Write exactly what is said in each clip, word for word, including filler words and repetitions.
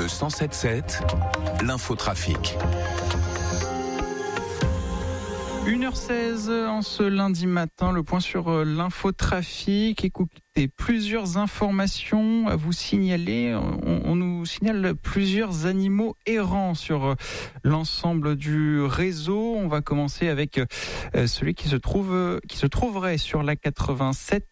Le cent sept sept, l'infotrafic. une heure seize en ce lundi matin, le point sur l'infotrafic. Écoutez, plusieurs informations à vous signaler. On, on nous signale plusieurs animaux errants sur l'ensemble du réseau. On va commencer avec celui qui se trouve, qui se trouverait sur la quatre-vingt-sept,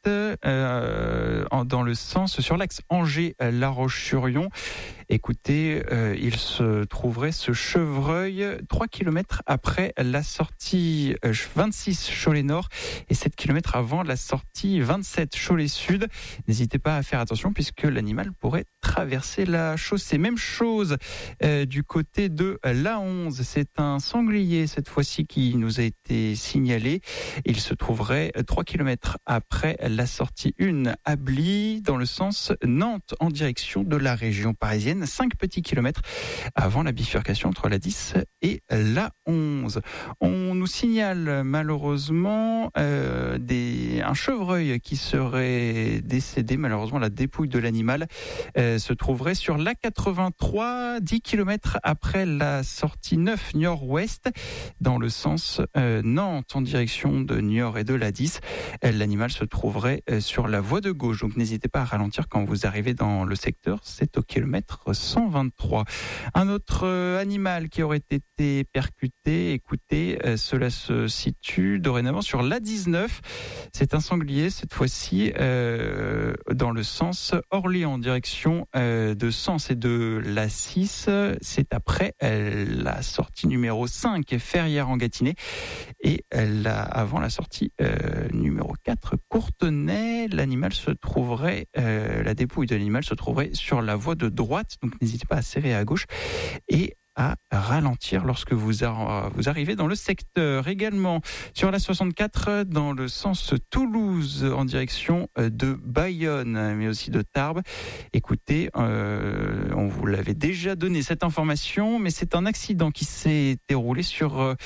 euh, dans le sens, sur l'axe Angers-La Roche-sur-Yon. Écoutez, euh, il se trouverait ce chevreuil trois kilomètres après la sortie vingt-six Cholet-Nord et sept kilomètres avant la sortie vingt-sept Cholet-Sud. N'hésitez pas à faire attention puisque l'animal pourrait traverser la chaussée. Même chose euh, du côté de l'A onze. C'est un sanglier cette fois-ci qui nous a été signalé. Il se trouverait trois kilomètres après la sortie un à Bly dans le sens Nantes en direction de la région parisienne. cinq petits kilomètres avant la bifurcation entre la dix et la onze. On nous signale malheureusement euh, des, un chevreuil qui serait décédé. Malheureusement, la dépouille de l'animal euh, se trouverait sur l'A quatre-vingt-trois, dix kilomètres après la sortie neuf Niort-Ouest, dans le sens euh, Nantes en direction de Niort et de la dix. Euh, l'animal se trouverait euh, sur la voie de gauche. Donc n'hésitez pas à ralentir quand vous arrivez dans le secteur. C'est au kilomètre cent vingt-trois. Un autre euh, animal qui aurait été percuté, écoutez, euh, cela se situe dorénavant sur l'A dix-neuf. C'est un sanglier, cette fois-ci, euh, dans le sens Orléans, en direction euh, de Sens et de l'A six. C'est après euh, la sortie numéro cinq, Ferrières en Gâtinais, et euh, là, avant la sortie euh, numéro quatre, Courtenay. L'animal se trouverait, euh, la dépouille de l'animal se trouverait sur la voie de droite, donc n'hésitez pas à serrer à gauche et à ralentir lorsque vous, a, vous arrivez dans le secteur. Également sur la soixante-quatre dans le sens Toulouse en direction de Bayonne mais aussi de Tarbes. Écoutez, euh, on vous l'avait déjà donné cette information, mais c'est un accident qui s'est déroulé sur euh,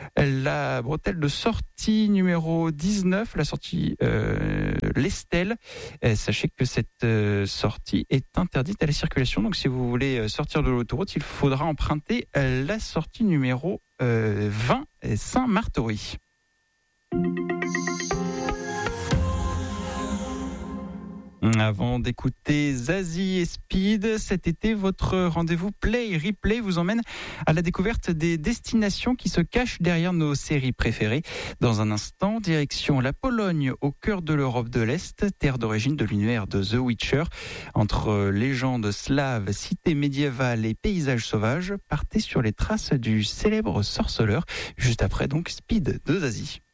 la bretelle de sortie numéro dix-neuf, la sortie euh, l'Estelle. Euh, sachez que cette euh, sortie est interdite à la circulation, donc si vous voulez sortir de l'autoroute, il faudra emprunter la sortie numéro euh, vingt, Saint-Martory. Avant d'écouter Zazie et Speed, cet été, votre rendez-vous Play Replay vous emmène à la découverte des destinations qui se cachent derrière nos séries préférées. Dans un instant, direction la Pologne, au cœur de l'Europe de l'Est, terre d'origine de l'univers de The Witcher. Entre légendes slaves, cités médiévales et paysages sauvages, partez sur les traces du célèbre sorceleur. Juste après, donc, Speed de Zazie.